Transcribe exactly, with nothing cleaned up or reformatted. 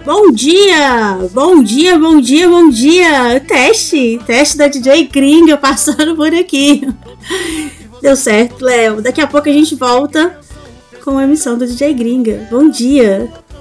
Bom dia! Bom dia, bom dia, bom dia! Teste! Teste da D J Gringa passando por aqui. Deu certo, Léo. Daqui a pouco a gente volta com a emissão da D J Gringa. Bom dia!